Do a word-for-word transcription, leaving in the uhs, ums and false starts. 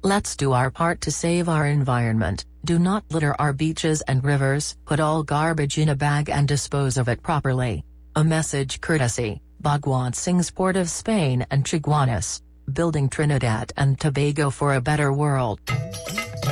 Let's do our part to save our environment. Do not litter our beaches and rivers. Put all garbage in a bag and dispose of it properly. A message courtesy, Bhagwant Singh's Port of Spain and Chaguanas, building Trinidad and Tobago for a better world.